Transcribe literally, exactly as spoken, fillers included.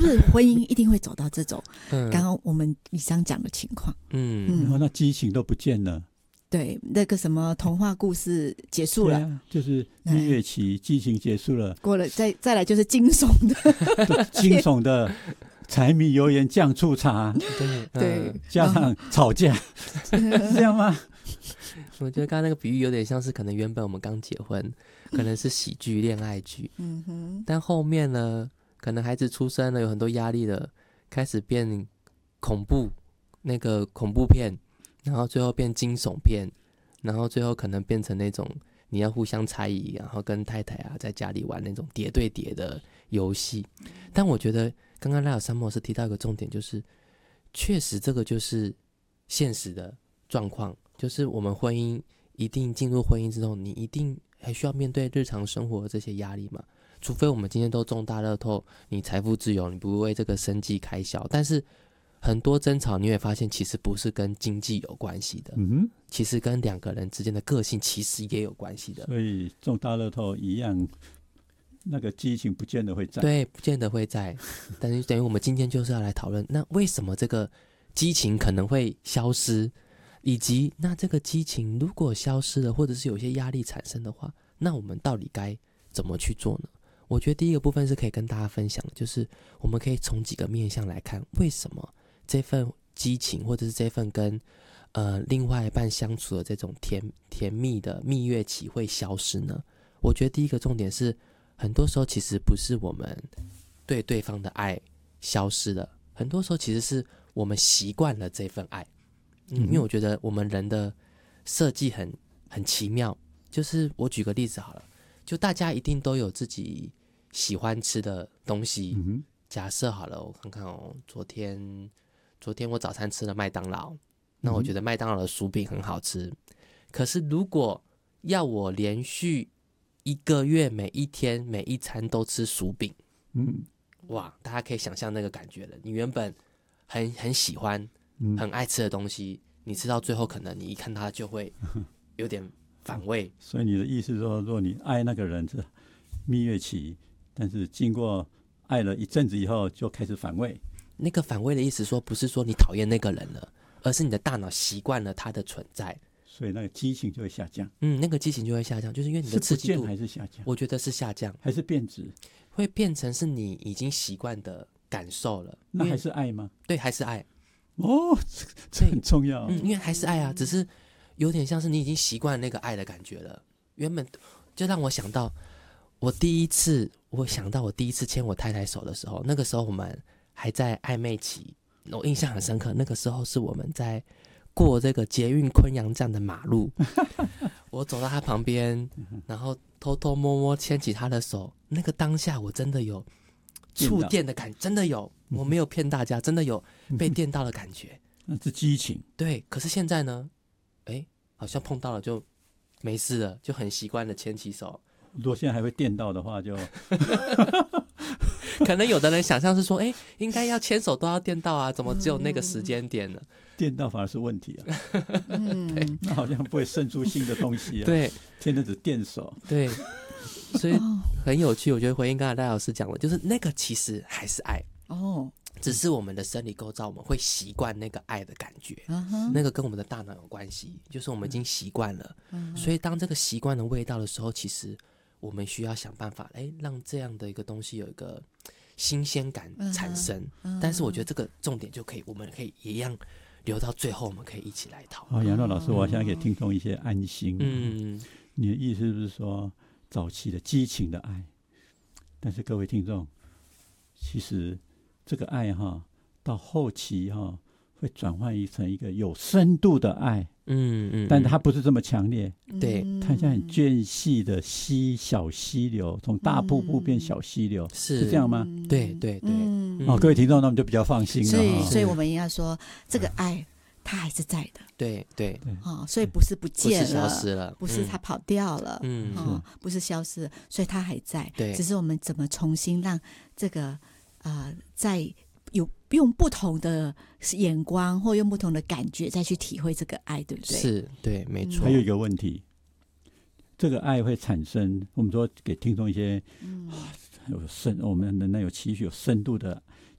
就是婚姻一定会走到这种刚刚我们以上讲的情况。 嗯， 嗯然后那激情都不见了。 对，那个什么童话故事结束了， 啊、就是蜜月期激情结束了， 过了再再来就是惊悚的， 惊悚的柴米油盐酱醋茶， 对对， 嗯、 加上吵架，是这样吗？ 我觉得刚刚那个比喻有点像是，可能原本我们刚结婚，可能是喜剧、恋爱剧， 嗯哼， 但后面呢，可能孩子出生了，有很多压力了，开始变恐怖，那个恐怖片。然后最后变惊悚片，然后最后可能变成那种你要互相猜疑，然后跟太太啊在家里玩那种叠对叠的游戏。但我觉得刚刚赖尔山莫是提到一个重点，就是确实这个就是现实的状况，就是我们婚姻一定进入婚姻之后，你一定还需要面对日常生活的这些压力嘛。除非我们今天都中大乐透，你财富自由，你不为这个生计开销，但是很多争吵你会发现其实不是跟经济有关系的， 嗯哼， 其实跟两个人之间的个性其实也有关系的。 所以中大乐透一样，那个激情不见得会在。 对，不见得会在。但是等于我们今天就是要来讨论，那为什么这个激情可能会消失，以及那这个激情如果消失了，或者是有些压力产生的话，那我们到底该怎么去做呢？我觉得第一个部分是可以跟大家分享的，就是我们可以从几个面向来看，为什么这份激情，或者是这份跟呃另外一半相处的这种甜甜蜜的蜜月期会消失呢？我觉得第一个重点是，很多时候其实不是我们对对方的爱消失了，很多时候其实是我们习惯了这份爱。嗯，因为我觉得我们人的设计很很奇妙，就是我举个例子好了，就大家一定都有自己喜欢吃的东西。 嗯、 假设好了，我看看哦，昨天。昨天我早餐吃了麦当劳，那我觉得麦当劳的薯饼很好吃。可是如果要我连续一个月每一天每一餐都吃薯饼， 嗯， 哇，大家可以想象那个感觉了。你原本很很喜欢、很爱吃的东西，你吃到最后，可能你一看它就会有点反胃。 所以你的意思是说，如果你爱那个人是蜜月期，但是经过爱了一阵子以后，就开始反胃。 那个反胃的意思说，不是说你讨厌那个人了，而是你的大脑习惯了他的存在， 所以那个激情就会下降。 嗯，那个激情就会下降，就是因为你的刺激度是不见还是下降？ 我觉得是下降， 还是变质？ 会变成是你已经习惯的感受了。 那还是爱吗？ 对，还是爱。 哦，这很重要。 嗯，因为还是爱啊，只是有点像是你已经习惯那个爱的感觉了。原本就让我想到，我第一次，我想到我第一次牵我太太手的时候，那个时候我们还在暧昧期，我印象很深刻。那个时候是我们在过这个捷运昆阳站的马路，我走到他旁边，然后偷偷摸摸牵起他的手。那个当下我真的有触电的感觉，真的有，我没有骗大家，真的有被电到的感觉。 那是激情。 对，可是现在呢，哎，好像碰到了就没事了，就很习惯的牵起手。 如果现在还会电到的话就可能有的人想象是说，哎，应该要牵手都要电到啊，怎么只有那个时间点呢？ 电到反而是问题啊。嗯，那好像不会生出新的东西啊。 对， 天天只电手。 对，所以很有趣。我觉得回应刚才赖老师讲的，就是那个其实还是爱哦，只是我们的生理构造，我们会习惯那个爱的感觉。Uh-huh. 那个跟我们的大脑有关系，就是我们已经习惯了。Uh-huh. 所以当这个习惯的味道的时候，其实我们需要想办法，哎，让这样的一个东西有一个新鲜感产生。Uh-huh. 但是我觉得这个重点就可以，我们可以一样留到最后，我们可以一起来讨论。 哦，杨乐老师，我想给听众一些安心。 嗯， 你的意思是不是说早期的激情的爱？但是各位听众，其实这个爱哈，到后期哈会转换成一个有深度的爱。嗯嗯，但它不是这么强烈。 对， 它像很间隙的溪小溪流，从大瀑布变小溪流，嗯、是, 是这样吗？ 对对对。嗯、 哦，各位听众，那我们就比较放心了。 所以，所以我们应该说，这个爱它还是在的。 对对对。 哦，所以不是不见了， 不是消失了， 不是它跑掉了，嗯，哦，不是消失了，所以它还在。 对， 只是我们怎么重新让这个呃，在有用不同的眼光或用不同的感觉再去体会这个爱，对不对？ 是，对，没错。 还有一个问题，这个爱会产生，我们说给听众一些、嗯啊、有深，我们人类有期许有深度的